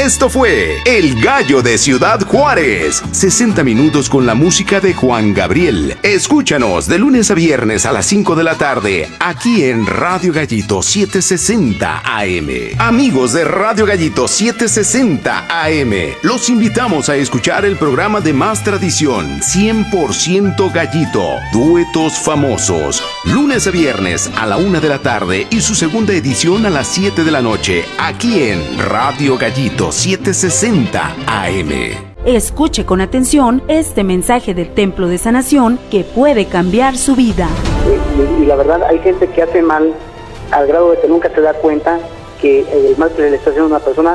Esto fue El Gallo de Ciudad Juárez. 60 minutos con la música de Juan Gabriel. Escúchanos de lunes a viernes a las 5 de la tarde, aquí en Radio Gallito 760 AM. Amigos de Radio Gallito 760 AM, los invitamos a escuchar el programa de más tradición, 100% Gallito, duetos famosos. Lunes a viernes a la 1 de la tarde y su segunda edición a las 7 de la noche, aquí en Radio Gallito 760 AM. Escuche con atención este mensaje del Templo de Sanación que puede cambiar su vida. Y la verdad, hay gente que hace mal al grado de que nunca se da cuenta que el mal que le está haciendo a una persona